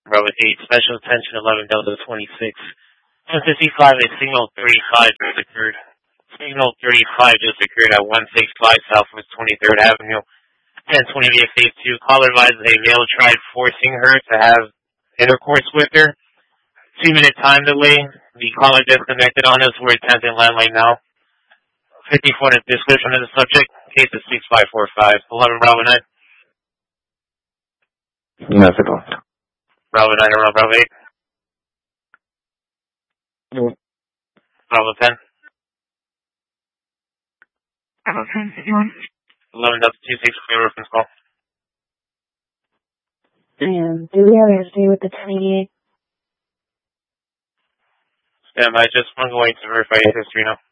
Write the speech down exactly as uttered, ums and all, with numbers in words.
Bravo eight, special attention eleven Delta twenty-six. one fifty-five, a signal thirty-five just occurred. Signal thirty-five just occurred at one sixty-five Southwest twenty-third Avenue. ten twenty via phase two. Caller advised a male tried forcing her to have intercourse with her. Two minute time delay. The caller disconnected on us. We're attempting landline now. fifty-four description of the subject. Case is six five four five. eleven Bravo nine. Nothing. Bravo nine around Bravo eight. No. Bravo ten. Bravo ten, fifty-one. eleven Delta two six for your reference call. And do we have a stay with the twenty-eight? Stand by. Just one going to verify your history now.